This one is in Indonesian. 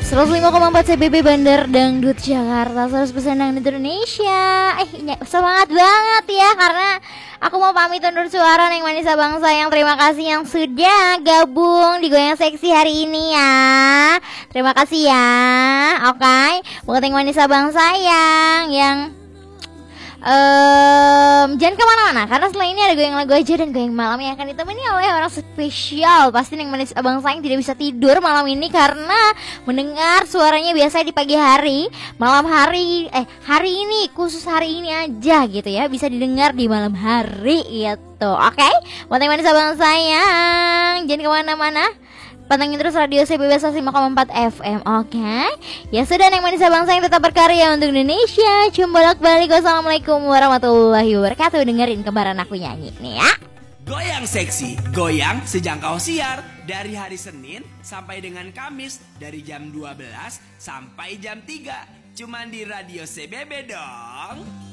105,4 CBB Bandar Dangdut Jakarta, 100% Dangdut Indonesia. Semangat banget ya, karena aku mau pamit undur suara Neng Manis Abang Sayang. Terima kasih yang sudah gabung di Goyang Seksi hari ini ya. Terima kasih ya. Oke, buat Neng Manis Abang Sayang yang jangan kemana-mana, karena setelah ini ada goyang lagu aja dan goyang malam yang akan ditemani oleh orang spesial. Pasti Neng Manis Abang Sayang tidak bisa tidur malam ini karena mendengar suaranya biasa di pagi hari, malam hari, hari ini, khusus hari ini aja gitu ya, bisa didengar di malam hari gitu. Oke, buat Neng Manis Abang Sayang, jangan kemana-mana, pantengin terus radio CBB 105,4 FM. Oke. Ya sudah, Neng Manis Abang Sayang tetap berkarya untuk Indonesia. Cuma bolak-balik. Wassalamualaikum warahmatullahi wabarakatuh. Dengerin kembaran aku nyanyi nih ya. Goyang Seksi, goyang sejangkau siar dari hari Senin sampai dengan Kamis dari jam 12 sampai jam 3. Cuman di radio CBB dong.